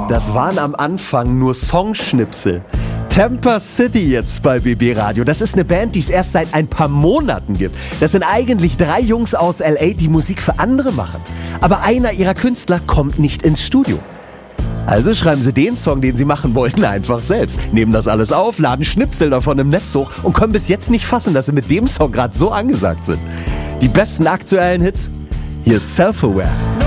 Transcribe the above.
Das waren am Anfang nur Songschnipsel. Tampa City jetzt bei BB Radio. Das ist eine Band, die es erst seit ein paar Monaten gibt. Das sind eigentlich 3 Jungs aus L.A., die Musik für andere machen. Aber einer ihrer Künstler kommt nicht ins Studio. Also schreiben sie den Song, den sie machen wollten, einfach selbst. Nehmen das alles auf, laden Schnipsel davon im Netz hoch und können bis jetzt nicht fassen, dass sie mit dem Song gerade so angesagt sind. Die besten aktuellen Hits? Hier ist Self-Aware.